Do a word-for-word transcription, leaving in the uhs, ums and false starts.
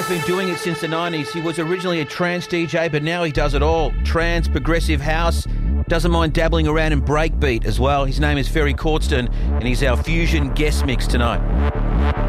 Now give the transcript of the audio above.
guy's been doing it since the nineties. He was originally a trance D J, but now he does it all. Trance, progressive house, doesn't mind dabbling around in breakbeat as well. His name is Ferry Cordston, and he's our Fusion guest mix tonight.